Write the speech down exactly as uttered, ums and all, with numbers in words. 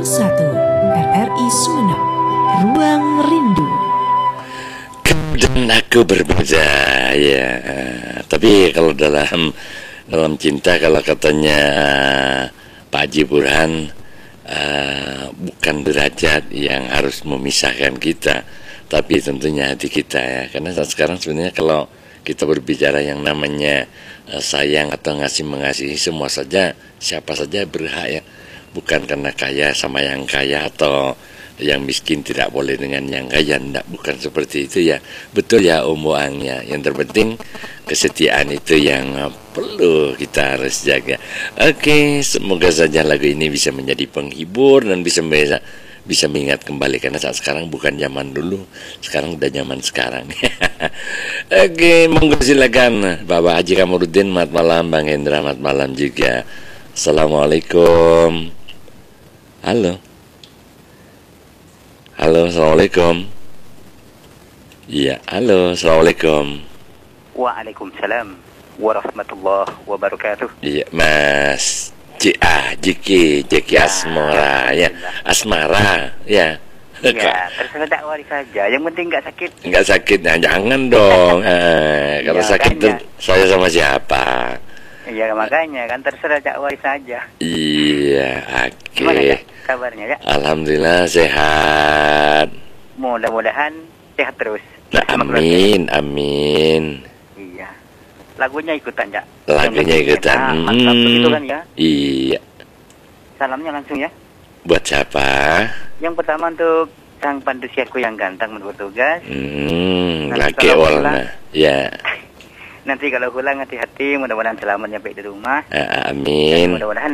satu R R I Sumeneb, Ruang Rindu. Dan aku berbeda ya, tapi kalau dalam dalam cinta, kalau katanya Pak Haji Burhan, uh, bukan derajat yang harus memisahkan kita, tapi tentunya hati kita ya. Karena sekarang sebenarnya kalau kita berbicara yang namanya uh, sayang atau ngasih mengasihi, semua saja, siapa saja berhak ya. Bukan karena kaya sama yang kaya atau yang miskin tidak boleh dengan yang kaya, enggak, bukan seperti itu ya. Betul ya Om Boang ya. Yang terpenting kesetiaan itu yang uh, perlu kita harus jaga. Oke, semoga saja lagu ini bisa menjadi penghibur dan bisa bisa, bisa mengingat kembali, karena saat sekarang bukan zaman dulu, sekarang udah zaman sekarang. Oke, monggo silakan Bapak Haji Kamarudin, selamat malam. Bang Hendra, selamat malam juga. Assalamualaikum. Halo. Halo, assalamualaikum. Iya, halo, assalamualaikum. Waalaikumsalam warahmatullahi wabarakatuh. Iya, Mas J A Jiki Jiki Asmara ya, Asmara ya. Ya, terserah dakwah saja. Yang penting nggak sakit. Nggak sakit, nah, jangan dong. Eh, kalau ya, sakit tuh saya sama siapa? Iya, makanya kan terserah dakwah saja. Iya, oke. Gimana ya kabarnya ya? Alhamdulillah sehat. Mudah-mudahan sehat terus. Nah, amin, amin. Iya. Lagunya ikutan ya. Lagunya ikutan. Nah, mantap Hmm, begitu kan ya. Iya. Salamnya langsung ya. Buat siapa? Yang pertama untuk sang pandusiaku yang ganteng bertugas. Hmm, Nanti laki kalau warna. pulang- Ya. Nanti kalau pulang hati-hati, mudah-mudahan selamat nyampe di rumah. Ah, amin. Mudah-mudahan